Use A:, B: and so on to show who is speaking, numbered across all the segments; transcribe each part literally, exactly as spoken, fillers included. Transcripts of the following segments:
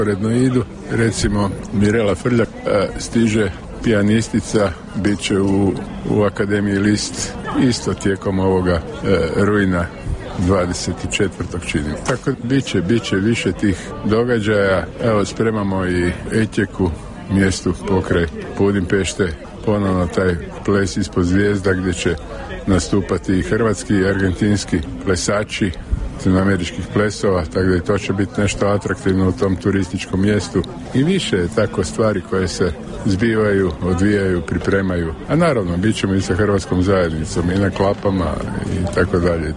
A: Redno idu, recimo Mirela Frljak stiže pijanistica, bit će u, u Akademiji List isto tijekom ovoga e, rujna dvadeset četvrtog čini. Tako bit će, bit će više tih događaja. Evo, spremamo i Etjeku, mjestu pokraj Budimpešte, ponovno taj ples ispod zvijezda gdje će nastupati i hrvatski i argentinski plesači američkih plesova, tako da i to će biti nešto atraktivno u tom turističkom mjestu. I više je tako stvari koje se zbivaju, odvijaju, pripremaju. A naravno, bit ćemo i sa hrvatskom zajednicom i na klapama i tako dalje.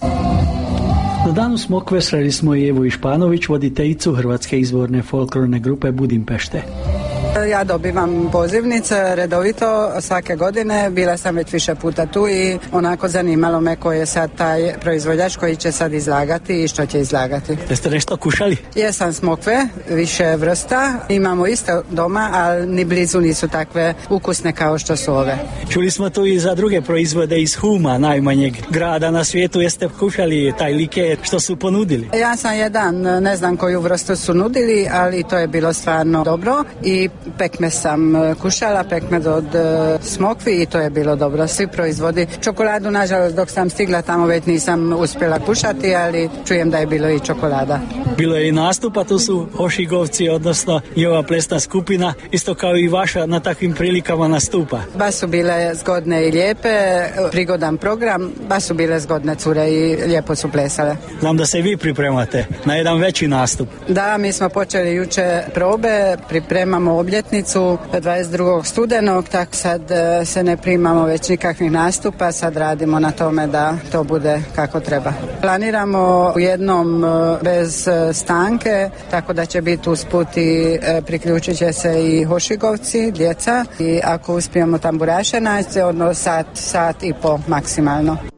B: Na danu Smokve sreli smo i Evu Išpanović, voditeljicu hrvatske izvorne folklorne grupe Budimpešte.
C: Ja dobivam pozivnice redovito svake godine, bila sam već više puta tu i onako zanimalo me ko je sad taj proizvođač koji će sad izlagati i što će izlagati.
B: Jeste nešto kušali?
C: Jesam smokve, više vrsta, imamo isto doma, ali ni blizu nisu takve ukusne kao što su ove.
B: Čuli smo tu i za druge proizvode iz Huma, najmanjeg grada na svijetu. Jeste kušali taj liker što su ponudili?
C: Ja sam jedan, ne znam koju vrstu su nudili, ali to je bilo stvarno dobro i pekme sam kušala, pekme od uh, smokvi i to je bilo dobro. Svi proizvodi. Čokoladu, nažalost, dok sam stigla tamo već nisam uspjela kušati, ali čujem da je bilo i čokolada.
B: Bilo je i nastupa, tu su Hošigovci, odnosno i ova plesna skupina, isto kao i vaša na takvim prilikama nastupa.
C: Baš su bile zgodne i lijepe, prigodan program, baš su bile zgodne cure i lijepo su plesale.
B: Znam da se vi pripremate na jedan veći nastup.
C: Da, mi smo počeli juče probe, pripremamo obljetnicu dvadeset drugog studenog, tako sad se ne primamo već nikakvih nastupa, sad radimo na tome da to bude kako treba. Planiramo u jednom bez stanke, tako da će biti usput i priključit će se i Hošigovci, djeca, i ako uspijemo tamburaše naći, odnosno sat, sat i po maksimalno.